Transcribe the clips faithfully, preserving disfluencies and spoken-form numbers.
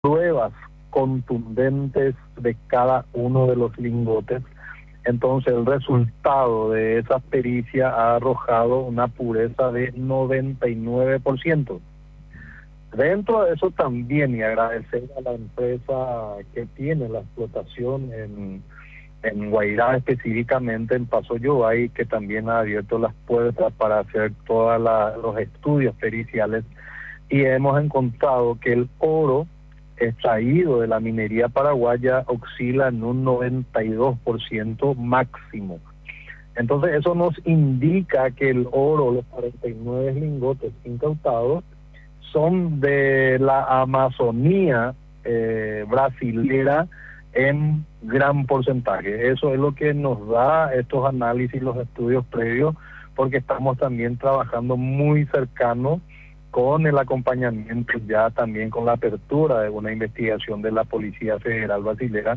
pruebas contundentes de cada uno de los lingotes. Entonces el resultado de esa pericia ha arrojado una pureza de noventa y nueve por ciento. Dentro de eso también, y agradecer a la empresa que tiene la explotación en, en Guairá, específicamente en Paso Yobay, que también ha abierto las puertas para hacer todos los estudios periciales, y hemos encontrado que el oro extraído de la minería paraguaya oscila en un noventa y dos por ciento máximo. Entonces eso nos indica que el oro, los cuarenta y nueve lingotes incautados, son de la Amazonía eh, brasilera en gran porcentaje. Eso es lo que nos da estos análisis, los estudios previos, porque estamos también trabajando muy cercano con el acompañamiento, ya también con la apertura de una investigación de la Policía Federal Brasilera.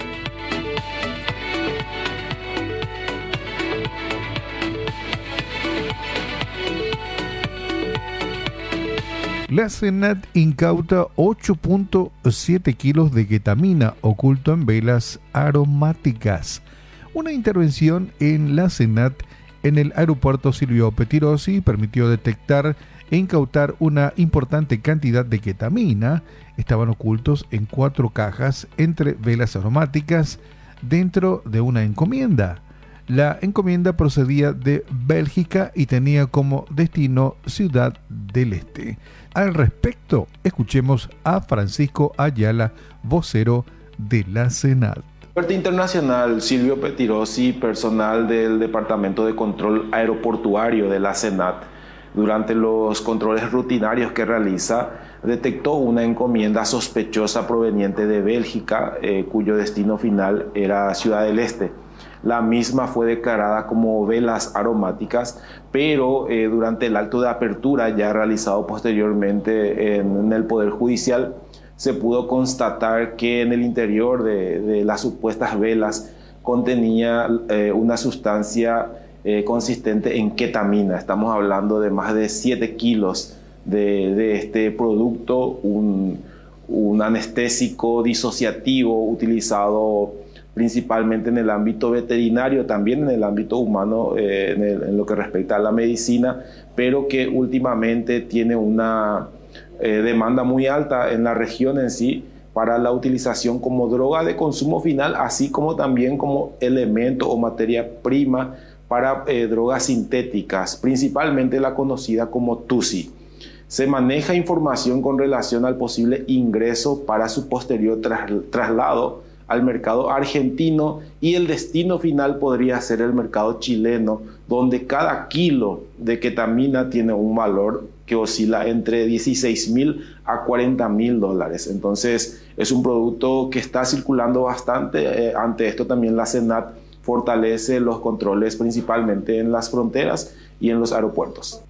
La SENAT incauta ocho punto siete kilos de ketamina oculto en velas aromáticas. Una intervención en la SENAT en el aeropuerto Silvio Pettirossi permitió detectar e incautar una importante cantidad de ketamina. Estaban ocultos en cuatro cajas entre velas aromáticas dentro de una encomienda. La encomienda procedía de Bélgica y tenía como destino Ciudad del Este. Al respecto, escuchemos a Francisco Ayala, vocero de la SENAT. Aeropuerto Internacional Silvio Pettirossi, personal del Departamento de Control Aeroportuario de la SENAT, durante los controles rutinarios que realiza, detectó una encomienda sospechosa proveniente de Bélgica, eh, cuyo destino final era Ciudad del Este. La misma fue declarada como velas aromáticas, pero eh, durante el acto de apertura ya realizado posteriormente en, en el Poder Judicial, se pudo constatar que en el interior de, de las supuestas velas contenía eh, una sustancia eh, consistente en ketamina. Estamos hablando de más de siete kilos de, de este producto, un, un anestésico disociativo utilizado principalmente en el ámbito veterinario, también en el ámbito humano, eh, en, el, en lo que respecta a la medicina, pero que últimamente tiene una eh, demanda muy alta en la región en sí para la utilización como droga de consumo final, así como también como elemento o materia prima para eh, drogas sintéticas, principalmente la conocida como TUSI. Se maneja información con relación al posible ingreso para su posterior tras, traslado al mercado argentino, y el destino final podría ser el mercado chileno, donde cada kilo de ketamina tiene un valor que oscila entre dieciséis mil a cuarenta mil dólares. Entonces es un producto que está circulando bastante. Eh, ante esto también la SENAT fortalece los controles principalmente en las fronteras y en los aeropuertos.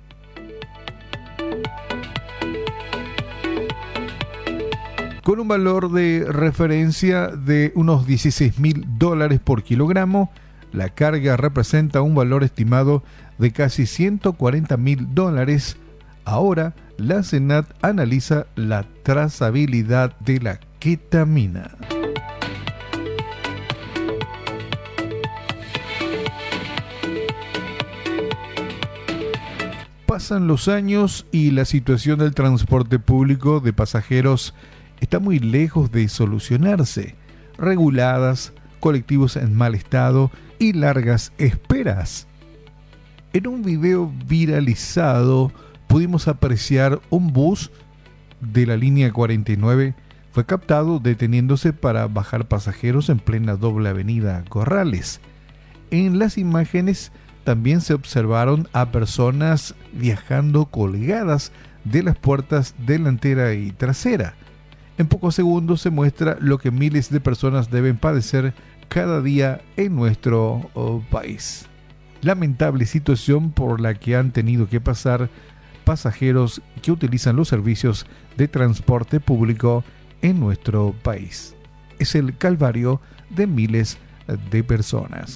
Con un valor de referencia de unos dieciséis mil dólares por kilogramo, la carga representa un valor estimado de casi ciento cuarenta mil dólares. Ahora, la SENAT analiza la trazabilidad de la ketamina. Pasan los años y la situación del transporte público de pasajeros está muy lejos de solucionarse. Reguladas, colectivos en mal estado y largas esperas. En un video viralizado pudimos apreciar un bus de la línea cuarenta y nueve fue captado deteniéndose para bajar pasajeros en plena doble avenida Corrales. En las imágenes también se observaron a personas viajando colgadas de las puertas delantera y trasera. En pocos segundos se muestra lo que miles de personas deben padecer cada día en nuestro oh, país. Lamentable situación por la que han tenido que pasar pasajeros que utilizan los servicios de transporte público en nuestro país. Es el calvario de miles de personas.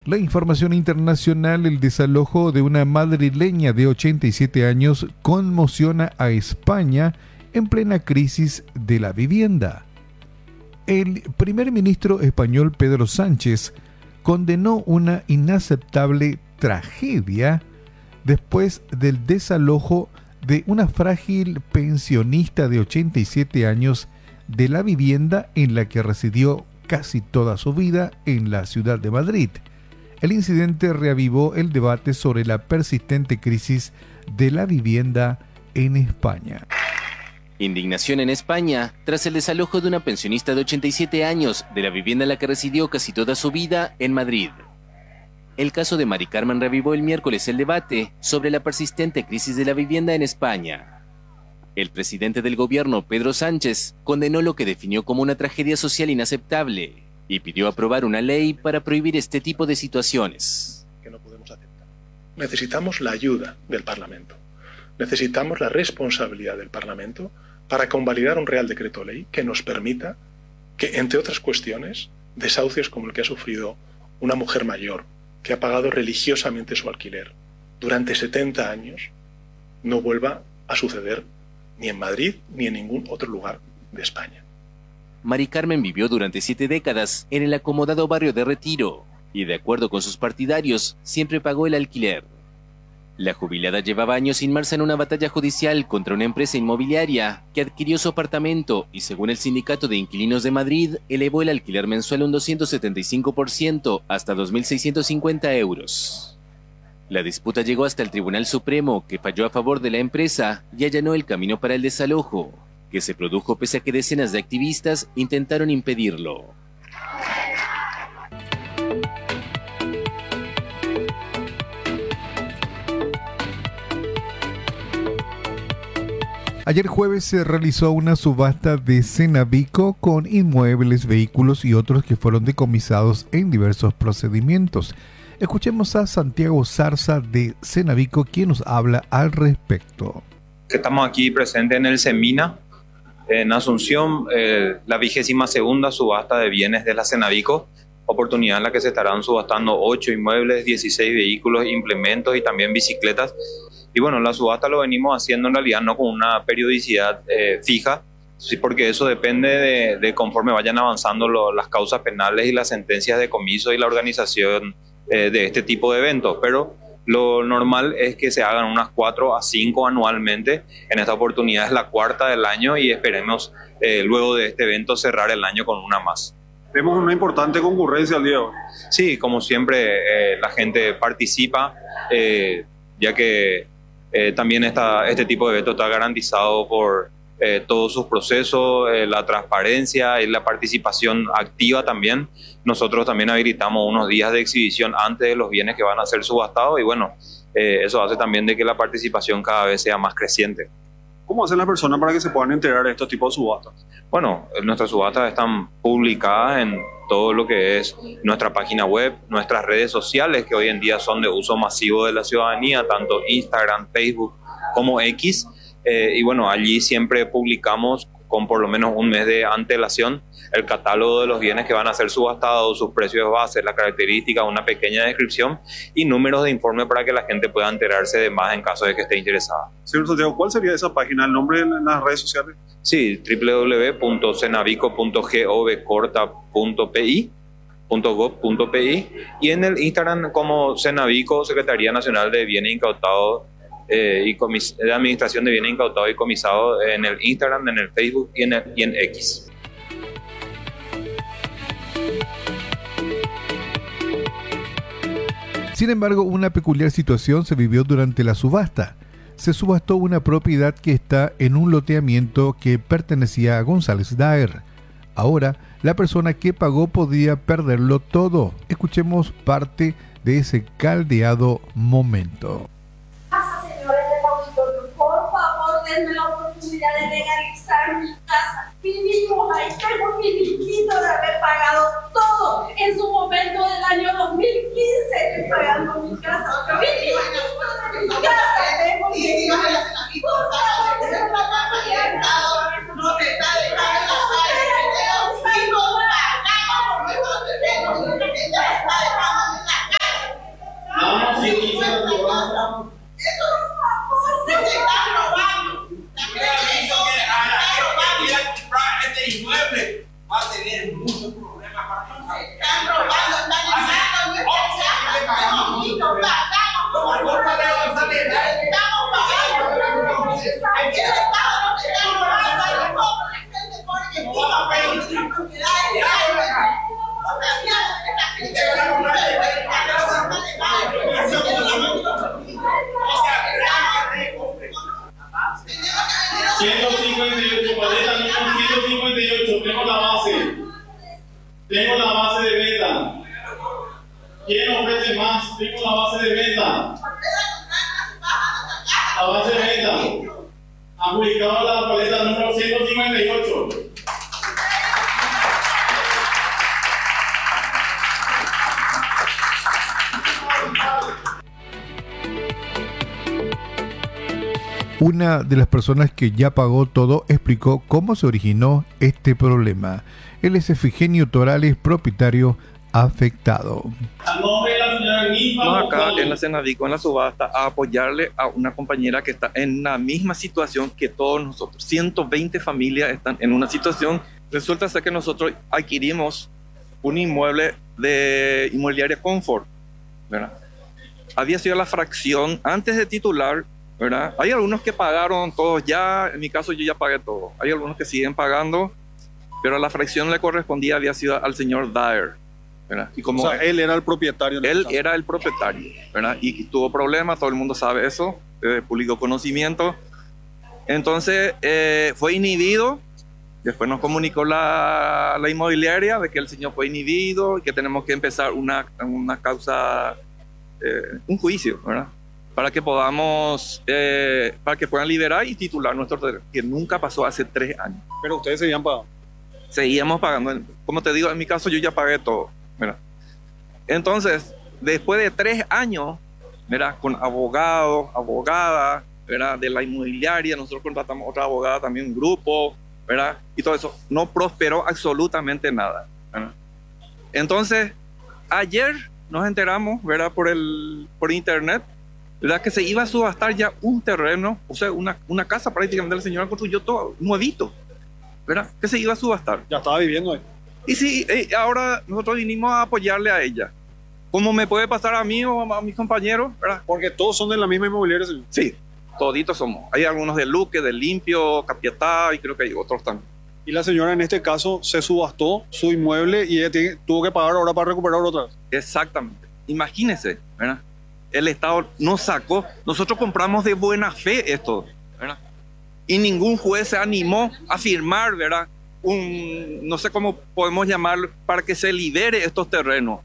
La información internacional: el desalojo de una madrileña de ochenta y siete años conmociona a España en plena crisis de la vivienda. El primer ministro español Pedro Sánchez condenó una inaceptable tragedia después del desalojo de una frágil pensionista de ochenta y siete años de la vivienda en la que residió casi toda su vida en la ciudad de Madrid. El incidente reavivó el debate sobre la persistente crisis de la vivienda en España. Indignación en España tras el desalojo de una pensionista de ochenta y siete años de la vivienda en la que residió casi toda su vida en Madrid. El caso de Mari Carmen revivó el miércoles el debate sobre la persistente crisis de la vivienda en España. El presidente del gobierno, Pedro Sánchez, condenó lo que definió como una tragedia social inaceptable y pidió aprobar una ley para prohibir este tipo de situaciones. Que no podemos aceptar. Necesitamos la ayuda del Parlamento. Necesitamos la responsabilidad del Parlamento para convalidar un Real Decreto Ley que nos permita que, entre otras cuestiones, desahucios como el que ha sufrido una mujer mayor que ha pagado religiosamente su alquiler durante setenta años no vuelva a suceder ni en Madrid ni en ningún otro lugar de España. Mari Carmen vivió durante siete décadas en el acomodado barrio de Retiro y, de acuerdo con sus partidarios, siempre pagó el alquiler. La jubilada llevaba años inmersa en una batalla judicial contra una empresa inmobiliaria que adquirió su apartamento y, según el Sindicato de Inquilinos de Madrid, elevó el alquiler mensual un doscientos setenta y cinco por ciento hasta dos mil seiscientos cincuenta euros. La disputa llegó hasta el Tribunal Supremo, que falló a favor de la empresa y allanó el camino para el desalojo, que se produjo pese a que decenas de activistas intentaron impedirlo. Ayer jueves se realizó una subasta de Cenavico con inmuebles, vehículos y otros que fueron decomisados en diversos procedimientos. Escuchemos a Santiago Zarza de Cenavico, quien nos habla al respecto. Estamos aquí presentes en el Semina, en Asunción, eh, la vigésima segunda subasta de bienes de la Cenavico, oportunidad en la que se estarán subastando ocho inmuebles, dieciséis vehículos, implementos y también bicicletas. Y bueno, la subasta lo venimos haciendo en realidad no con una periodicidad eh, fija, sí, porque eso depende de, de conforme vayan avanzando lo, las causas penales y las sentencias de comiso y la organización eh, de este tipo de eventos. Pero lo normal es que se hagan unas cuatro a cinco anualmente. En esta oportunidad es la cuarta del año y esperemos eh, luego de este evento cerrar el año con una más. Tenemos una importante concurrencia al día de hoy. Sí, como siempre eh, la gente participa, eh, ya que Eh, también esta, este tipo de evento está garantizado por eh, todos sus procesos, eh, la transparencia y la participación activa también. Nosotros también habilitamos unos días de exhibición antes de los bienes que van a ser subastados y bueno, eh, eso hace también de que la participación cada vez sea más creciente. ¿Cómo hacen las personas para que se puedan enterar de estos tipos de subastas? Bueno, nuestras subastas están publicadas en todo lo que es nuestra página web, nuestras redes sociales, que hoy en día son de uso masivo de la ciudadanía, tanto Instagram, Facebook como X. Eh, y bueno, allí siempre publicamos con por lo menos un mes de antelación el catálogo de los bienes que van a ser subastados, sus precios base, las características, una pequeña descripción y números de informe para que la gente pueda enterarse de más en caso de que esté interesada. Señor Santiago, ¿cuál sería esa página? ¿El nombre en las redes sociales? Sí, doble u doble u doble u punto cenavico punto gov corta punto pi punto gov punto pi y en el Instagram como Cenavico, Secretaría Nacional de Bienes Incautados eh, y comis- de Administración de Bienes Incautados y Comisados, en el Instagram, en el Facebook y en, el, y en X. Sin embargo, una peculiar situación se vivió durante la subasta. Se subastó una propiedad que está en un loteamiento que pertenecía a González Daer. Ahora, la persona que pagó podía perderlo todo. Escuchemos parte de ese caldeado momento. Señores del auditorio, por favor, denme la oportunidad de legalizar mi casa. Vivimos ahí, tengo mi liquito de haber pagado todo en su momento del año dos mil quince, pagando mi casa. Mi liquito de mi casa, tengo mi liquito. Por favor, denme la oportunidad. No te está dejando la ofrece más? Tengo la base de venta. La base de venta. Adjudicado la paleta número ciento cincuenta y ocho. Una de las personas que ya pagó todo explicó cómo se originó este problema. Él es Efigenio Torales, propietario afectado. A nombre de la señora Nilma Vamos acá González. en la Cenavico, en la subasta, a apoyarle a una compañera que está en la misma situación que todos nosotros. ciento veinte familias están en una situación. Resulta ser que nosotros adquirimos un inmueble de inmobiliaria Comfort, ¿verdad? Había sido la fracción antes de titular, ¿verdad? Hay algunos que pagaron todos ya, en mi caso yo ya pagué todo. Hay algunos que siguen pagando, pero la fracción le correspondía, había sido al señor Dyer, ¿verdad? Y como O sea, él era el propietario. él era el propietario, ¿verdad? Y tuvo problemas, todo el mundo sabe eso, de público conocimiento. Entonces eh, fue inhibido. Después nos comunicó la, la inmobiliaria de que el señor fue inhibido y que tenemos que empezar una, una causa, eh, un juicio, ¿verdad? Para que podamos, eh, para que puedan liberar y titular nuestro terreno, que nunca pasó hace tres años. Pero ustedes seguían pagando. Seguíamos pagando. Como te digo, en mi caso yo ya pagué todo, ¿verdad? Entonces, después de tres años, ¿verdad? Con abogados, abogadas, ¿verdad? De la inmobiliaria, nosotros contratamos otra abogada, también un grupo, ¿verdad? Y todo eso, no prosperó absolutamente nada, ¿verdad? Entonces, ayer nos enteramos, ¿verdad? Por, el, por internet, ¿verdad? Que se iba a subastar ya un terreno, o sea, una, una casa prácticamente, la señora construyó todo nuevito, ¿verdad? Que se iba a subastar. Ya estaba viviendo ahí. Y sí, eh, ahora nosotros vinimos a apoyarle a ella. ¿Cómo me puede pasar a mí o a mis compañeros, ¿verdad? Porque todos son de la misma inmobiliaria, señor. Sí, toditos somos. Hay algunos de Luque, de Limpio, Capiatá y creo que hay otros también. Y la señora en este caso se subastó su inmueble y ella tiene, tuvo que pagar ahora para recuperar otra vez. Exactamente. Imagínense, ¿verdad? El Estado nos sacó, nosotros compramos de buena fe esto, ¿verdad? Y ningún juez se animó a firmar, ¿verdad? Un, no sé cómo podemos llamarlo, para que se libere estos terrenos.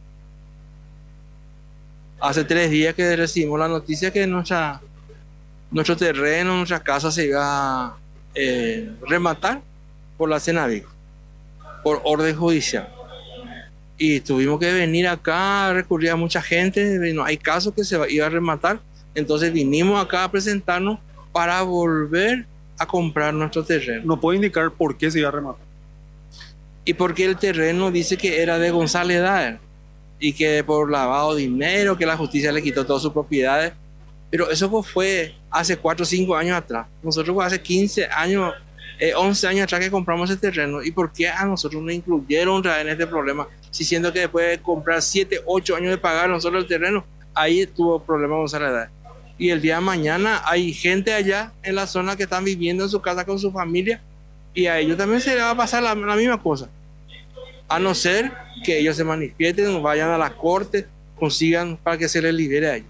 Hace tres días que recibimos la noticia que nuestra, nuestro terreno, nuestra casa se iba a eh, rematar por la Cenavico, por orden judicial. Y tuvimos que venir acá, recurrir a mucha gente, no hay casos que se iba a rematar, entonces vinimos acá a presentarnos para volver a comprar nuestro terreno. ¿No puede indicar por qué se iba a rematar? Y porque el terreno dice que era de González Daer y que por lavado de dinero, que la justicia le quitó todas sus propiedades, pero eso fue hace cuatro o cinco años atrás. Nosotros hace quince años, eh, once años atrás que compramos ese terreno. ¿Y por qué a nosotros nos incluyeron otra vez en este problema? Si siendo que después de comprar siete, ocho años de pagar nosotros el terreno, ahí tuvo problema González Daer. Y el día de mañana hay gente allá en la zona que están viviendo en su casa con su familia y a ellos también se les va a pasar la, la misma cosa. A no ser que ellos se manifiesten, vayan a la corte, consigan para que se les libere a ellos.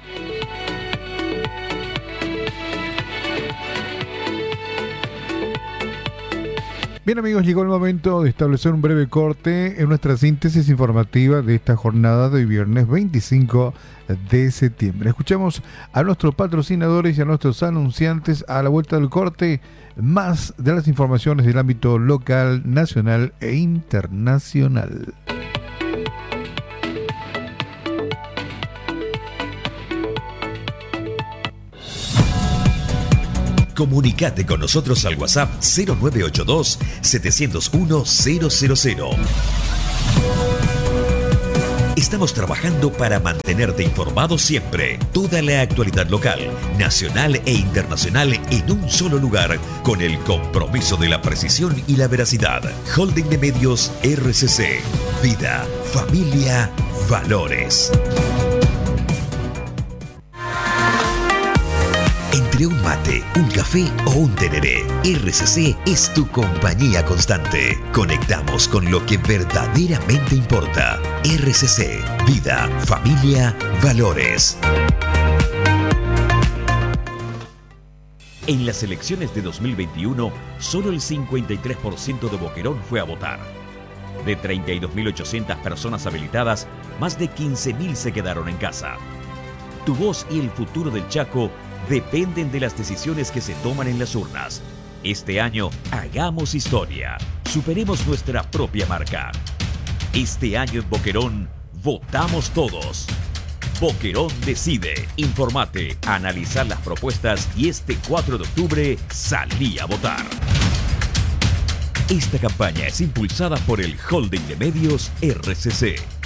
Bien amigos, llegó el momento de establecer un breve corte en nuestra síntesis informativa de esta jornada de hoy viernes veinticinco de septiembre. Escuchamos a nuestros patrocinadores y a nuestros anunciantes. A la vuelta del corte, más de las informaciones del ámbito local, nacional e internacional. Comunicate con nosotros al WhatsApp cero nueve ocho dos, siete cero uno, cero cero cero. Estamos trabajando para mantenerte informado siempre. Toda la actualidad local, nacional e internacional en un solo lugar, con el compromiso de la precisión y la veracidad. Holding de Medios R C C. Vida, familia, valores. Entre un mate, un café o un tereré, R C C es tu compañía constante. Conectamos con lo que verdaderamente importa. R C C, vida, familia, valores. En las elecciones de dos mil veintiuno, solo el cincuenta y tres por ciento de Boquerón fue a votar. De treinta y dos mil ochocientas personas habilitadas, más de quince mil se quedaron en casa. Tu voz y el futuro del Chaco dependen de las decisiones que se toman en las urnas. Este año, hagamos historia. Superemos nuestra propia marca. Este año en Boquerón, votamos todos. Boquerón decide. Informate, analizar las propuestas y este cuatro de octubre salí a votar. Esta campaña es impulsada por el Holding de Medios R C C.